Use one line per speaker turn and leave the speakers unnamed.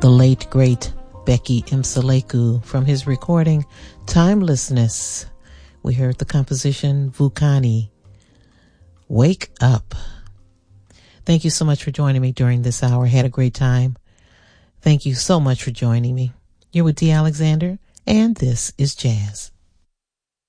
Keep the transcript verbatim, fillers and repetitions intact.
the late, great Becky Mseleku from his recording Timelessness. We heard the composition Vukani, Wake Up. Thank you so much for joining me during this hour. I had a great time. Thank you so much for joining me. You're with Dee Alexander, and this is Jazz.